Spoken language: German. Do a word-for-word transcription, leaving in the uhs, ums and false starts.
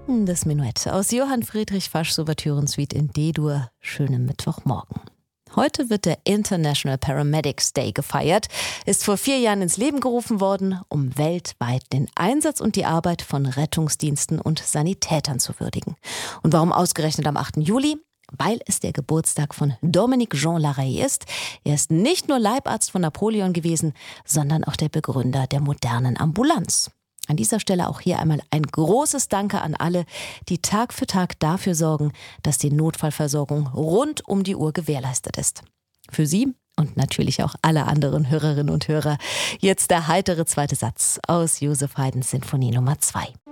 Das Menuett aus Johann Friedrich Faschs Ouvertürensuite in D-Dur. Schönen Mittwochmorgen. Heute wird der International Paramedics Day gefeiert, ist vor vier Jahren ins Leben gerufen worden, um weltweit den Einsatz und die Arbeit von Rettungsdiensten und Sanitätern zu würdigen. Und warum ausgerechnet am achten Juli? Weil es der Geburtstag von Dominique Jean Larrey ist. Er ist nicht nur Leibarzt von Napoleon gewesen, sondern auch der Begründer der modernen Ambulanz. An dieser Stelle auch hier einmal ein großes Danke an alle, die Tag für Tag dafür sorgen, dass die Notfallversorgung rund um die Uhr gewährleistet ist. Für Sie und natürlich auch alle anderen Hörerinnen und Hörer jetzt der heitere zweite Satz aus Joseph Haydns Sinfonie Nummer zwei.